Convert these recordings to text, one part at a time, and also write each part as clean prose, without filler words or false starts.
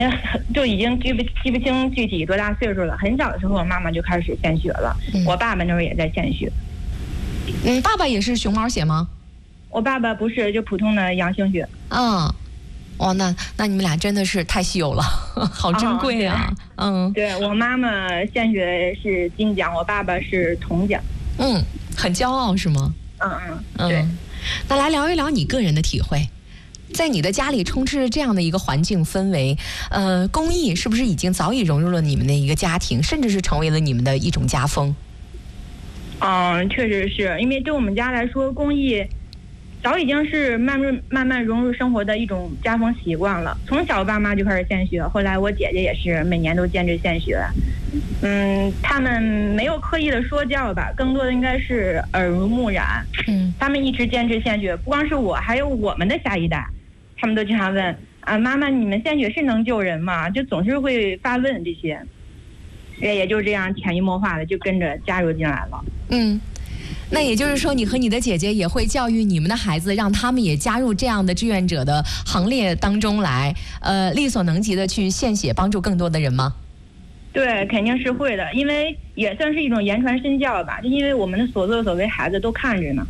就已经记不清具体多大岁数了。很小的时候，我妈妈就开始献血了，我爸爸那时候也在献血。 爸爸也是熊猫血吗？ 我爸爸不是，就普通的阳性血。 那你们俩真的是太稀有了，好珍贵啊！ 对，我妈妈献血是金奖，我爸爸是铜奖。 很骄傲是吗？ 对。 那来聊一聊你个人的体会。在你的家里充斥着这样的一个环境氛围，公益是不是已经早已融入了你们的一个家庭，甚至是成为了你们的一种家风？ 确实是因为对我们家来说，公益早已经是慢慢融入生活的一种家风习惯了。从小爸妈就开始献血，后来我姐姐也是每年都坚持献血。他们没有刻意的说教吧，更多的应该是耳濡目染。他们一直坚持献血，不光是我，还有我们的下一代。他们都经常问妈妈，你们献血是能救人吗？就总是会发问这些，也就这样潜移默化的就跟着加入进来了。 那也就是说，你和你的姐姐也会教育你们的孩子，让他们也加入这样的志愿者的行列当中来，力所能及的去献血，帮助更多的人吗？ 对，肯定是会的，因为也算是一种言传身教吧，就因为我们的所作所为，孩子都看着呢。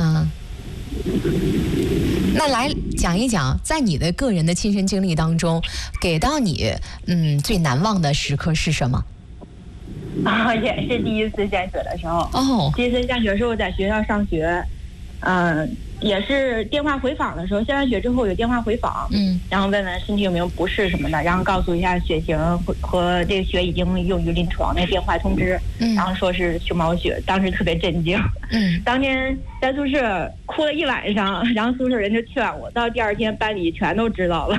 那来讲一讲，在你的个人的亲身经历当中，给到你最难忘的时刻是什么？ 也是第一次献血的时候。第一次献血的时候在学校上学，也是电话回访的时候，献完血之后有电话回访，然后问问身体有没有不适什么的，然后告诉一下血型和这个血已经用于临床，那个电话通知，然后说是熊猫血，当时特别震惊。当天在宿舍哭了一晚上，然后宿舍人就劝我，到第二天班里全都知道了。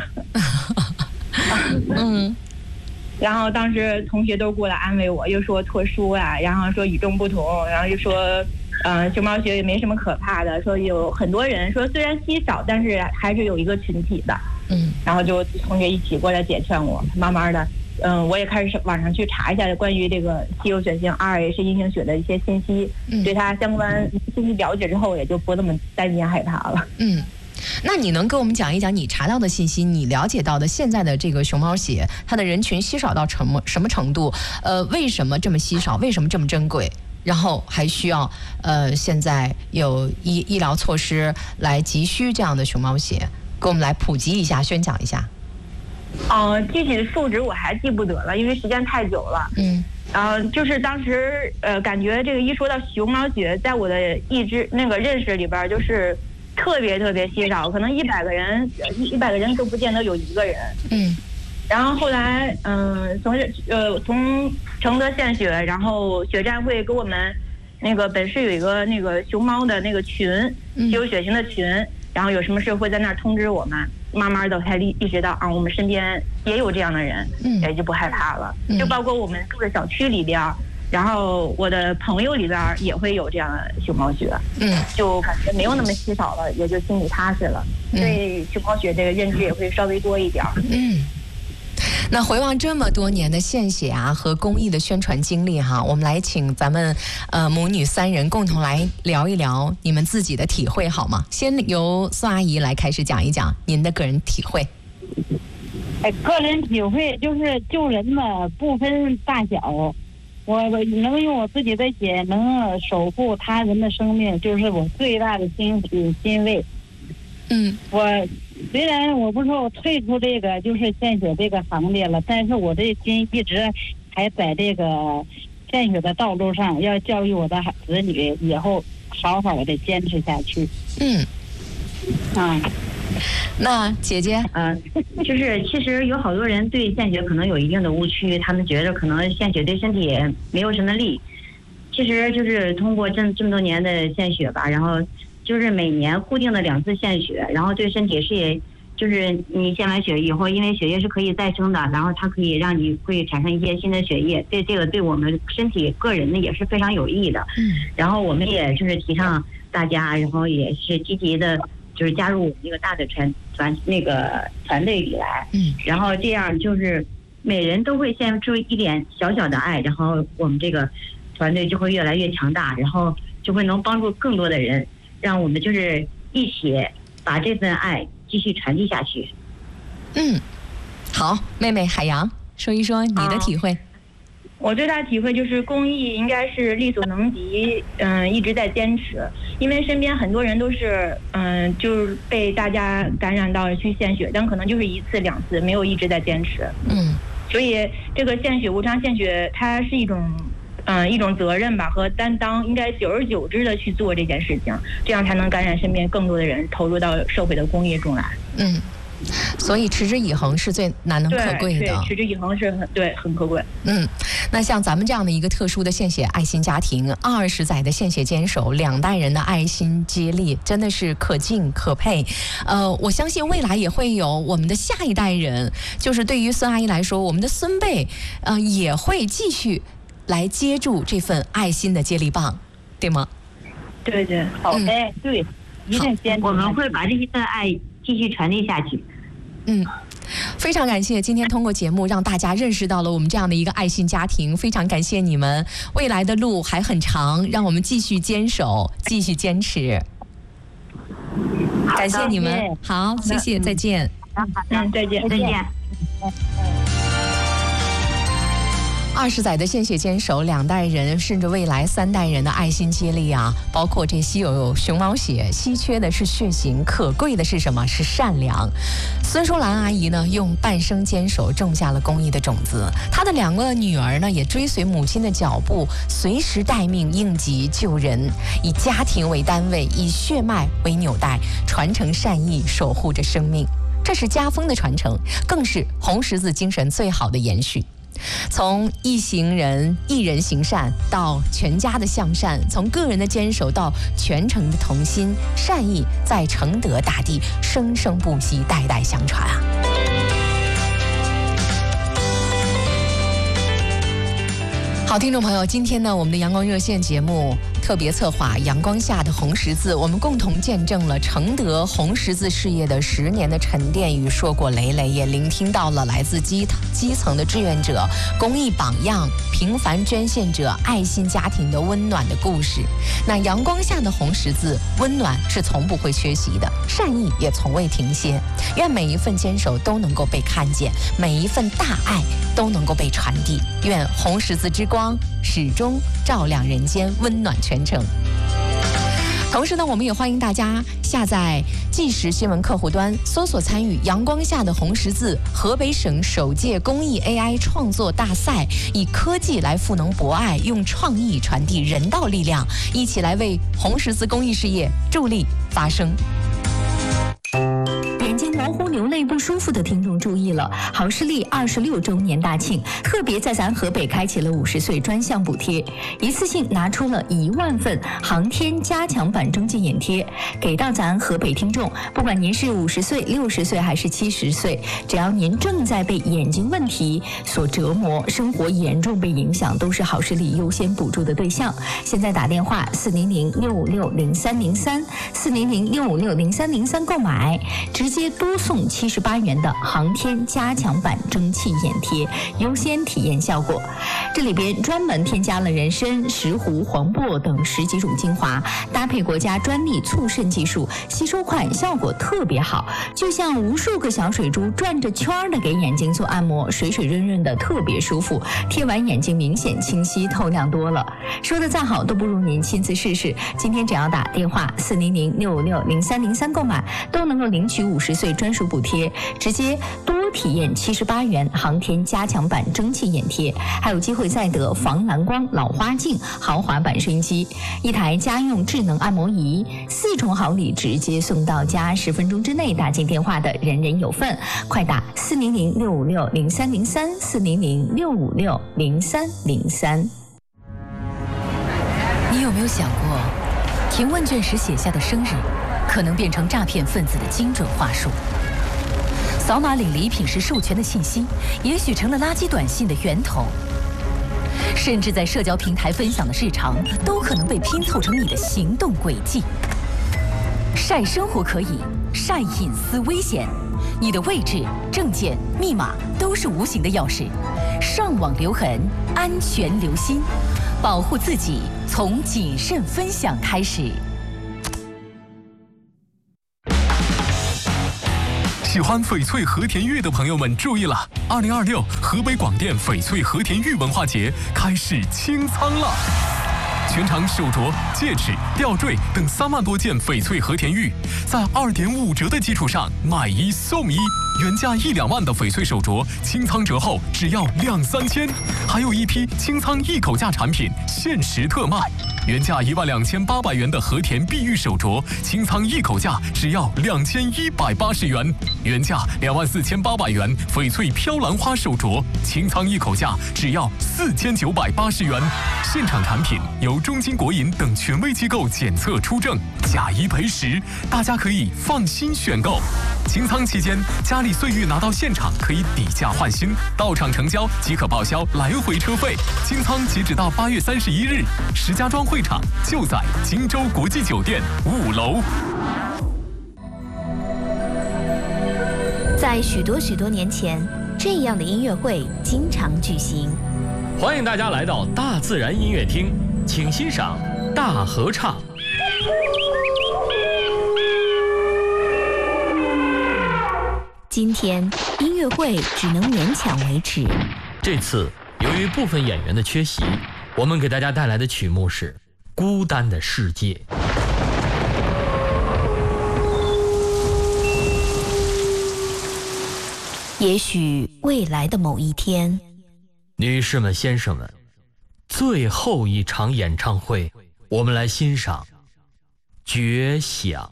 然后当时同学都过来安慰我，又说特殊啊，然后说与众不同，然后又说熊猫血也没什么可怕的，说有很多人说虽然稀少，但是还是有一个群体的。然后就同学一起过来解劝我，慢慢的我也开始网上去查一下关于这个稀有血型 Rh 阴性血的一些信息，对它相关信息了解之后，也就不那么担心害怕了。 那你能跟我们讲一讲你查到的信息，你了解到的现在的这个熊猫血，它的人群稀少到什么程度？为什么这么稀少？为什么这么珍贵？然后还需要现在有医疗措施来急需这样的熊猫血，给我们来普及一下，宣讲一下。 具体的数值我还记不得了，因为时间太久了。就是当时感觉这个一说到熊猫血，在我的认识里边就是特别特别稀少，可能100个人都不见得有1个人。然后后来从承德献血，然后血站会给我们那个本市有一个那个熊猫的那个群，稀有血型的群，然后有什么事会在那儿通知我们，慢慢的才意识到我们身边也有这样的人，也就不害怕了。就包括我们住的小区里边，然后我的朋友里边也会有这样的熊猫血，就感觉没有那么稀少了，也就心里踏实了，对熊猫血这个认知也会稍微多一点。 那回望这么多年的献血和公益的宣传经历我们来请咱们母女3人共同来聊一聊你们自己的体会好吗？先由宋阿姨来开始讲一讲您的个人体会。 个人体会就是救人嘛，不分大小，我能用我自己的血能守护他人的生命，就是我最大的欣慰。我虽然我不是说我退出这个就是献血这个行列了，但是我这心一直还在这个献血的道路上，要教育我的子女以后好好的坚持下去。 那姐姐就是其实有好多人对献血可能有一定的误区，他们觉得可能献血对身体没有什么利。其实就是通过这么多年的献血吧，然后就是每年固定的2次献血，然后对身体是就是你献完血以后，因为血液是可以再生的，然后它可以让你会产生一些新的血液，对这个对我们身体个人呢也是非常有益的。然后我们也就是提倡大家，然后也是积极的就是加入我们这个大的团队里来。然后这样就是每人都会献出一点小小的爱，然后我们这个团队就会越来越强大，然后就会能帮助更多的人，让我们就是一起把这份爱继续传递下去。 好，妹妹海洋，说一说你的体会。 我最大的体会就是公益应该是力所能及，一直在坚持，因为身边很多人都是，就是被大家感染到去献血，但可能就是1次2次，没有一直在坚持。所以这个献血无偿献血，它是一种责任吧和担当，应该久而久之的去做这件事情，这样才能感染身边更多的人，投入到社会的公益中来。 所以持之以恒是最难能可贵的。 对，持之以恒是很可贵。 那像咱们这样的一个特殊的献血爱心家庭，20载的献血坚守，2代人的爱心接力，真的是可敬可佩。我相信未来也会有我们的下一代人，就是对于孙阿姨来说，我们的孙辈，也会继续来接住这份爱心的接力棒，对吗？ 对， 好的，对，一定坚持。 我们会把这份爱继续传递下去。 非常感谢今天通过节目让大家认识到了我们这样的一个爱心家庭，非常感谢你们，未来的路还很长，让我们继续坚守，继续坚持。感谢你们，好，谢谢，再见。 再见。 20载的献血坚守，2代人甚至未来3代人的爱心接力啊！包括这稀有熊猫血，稀缺的是血型，可贵的是什么？是善良。孙淑兰阿姨呢，用半生坚守种下了公益的种子。她的2个女儿呢，也追随母亲的脚步，随时待命应急救人，以家庭为单位，以血脉为纽带，传承善意，守护着生命。这是家风的传承，更是红十字精神最好的延续。从一人行善到全家的向善，从个人的坚守到全城的同心，善意在承德大地生生不息，代代相传啊！好，听众朋友，今天呢，我们的阳光热线节目特别策划阳光下的红十字，我们共同见证了承德红十字事业的10年的沉淀与硕果累累，也聆听到了来自基层的志愿者、公益榜样、平凡捐献者、爱心家庭的温暖的故事。那阳光下的红十字，温暖是从不会缺席的，善意也从未停歇。愿每一份坚守都能够被看见，每一份大爱都能够被传递。愿红十字之光始终照亮人间，温暖全城。同时呢，我们也欢迎大家下载即时新闻客户端，搜索参与阳光下的红十字河北省首届公益 AI 创作大赛，以科技来赋能博爱，用创意传递人道力量，一起来为红十字公益事业助力发声。 眼睛模糊流泪不舒服的听众注意了，好视力26周年大庆，特别在咱河北开启了50岁专项补贴，一次性拿出了1万份航天加强版征集眼贴，给到咱河北听众，不管您是50岁、60岁还是70岁，只要您正在被眼睛问题所折磨，生活严重被影响，都是好视力优先补助的对象。现在打电话400-656-0303 400-656-0303购买，直接多送78元的航天加强版蒸汽眼贴，优先体验效果。这里边专门添加了人参、石斛、黄柏等10几种精华，搭配国家专利促渗技术，吸收快，效果特别好，就像无数个小水珠转着圈的给眼睛做按摩，水水润润的，特别舒服，贴完眼睛明显清晰透亮多了。说的再好都不如您亲自试试。今天只要打电话400-656-0303购买，都能够领取50岁专属补贴，直接多体验78元航天加强版蒸汽眼贴，还有机会再得防蓝光老花镜豪华版收音机，一台家用智能按摩仪，4重好礼直接送到家，10分钟之内打进电话的人人有份，快打400-656-0303 400-656-0303。 你有没有想过，填问卷时写下的生日可能变成诈骗分子的精准话术？扫码领礼品时授权的信息，也许成了垃圾短信的源头。甚至在社交平台分享的日常，都可能被拼凑成你的行动轨迹。晒生活可以，晒隐私危险。你的位置、证件、密码都是无形的钥匙。上网留痕，安全留心，保护自己，从谨慎分享开始。 喜欢翡翠和田玉的朋友们注意了，2026河北广电翡翠和田玉文化节开始清仓了。全场手镯、戒指、吊坠等3万多件翡翠和田玉，在2.5折的基础上买1送1，原价1、2万的翡翠手镯，清仓折后只要2、3千，还有一批清仓一口价产品限时特卖，原价12800元的和田碧玉手镯，清仓一口价只要2180元，原价24800元翡翠飘兰花手镯，清仓一口价只要4980元，现场产品由中金国银等权威机构检测出证，假一赔10，大家可以放心选购。清仓期间，家里岁玉拿到现场可以抵价换新，到场成交即可报销来回车费。清仓截止到8月31日，石家庄会场就在荆州国际酒店5楼。 在许多年前，这样的音乐会经常举行。 欢迎大家来到大自然音乐厅，请欣赏大合唱。 今天音乐会只能勉强维持。 这次由于部分演员的缺席，我们给大家带来的曲目是《孤单的世界》。 也许未来的某一天， 女士们、先生们，最后一场演唱会，我们来欣赏《绝响》。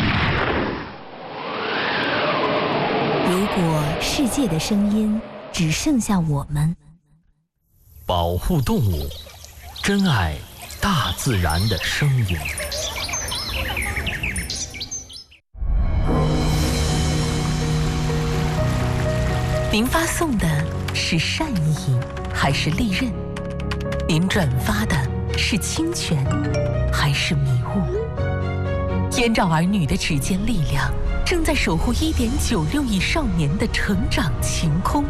如果世界的声音只剩下我们， 保护动物，珍爱大自然的声音。 您发送的是善意还是利刃？您转发的是侵权还是迷雾？燕赵儿女的指尖力量正在守护1.96亿少年的成长晴空。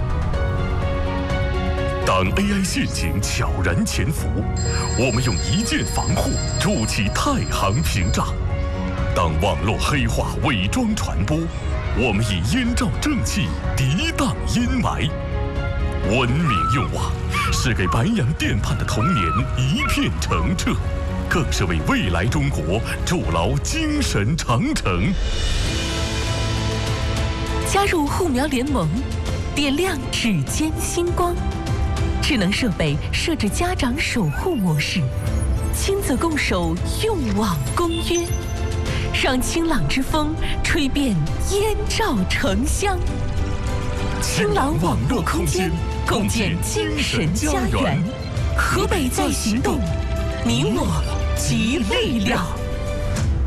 当 AI 陷阱悄然潜伏，我们用一键防护筑起太行屏障；当网络黑化伪装传播，我们以燕赵正气涤荡阴霾。文明用网是给白洋淀畔的童年一片澄澈，更是为未来中国筑牢精神长城。 加入护苗联盟，点亮指尖星光。智能设备设置家长守护模式，亲子共守用网公约，让清朗之风吹遍燕赵城乡。清朗网络空间，共建精神家园。河北在行动，你我集力量。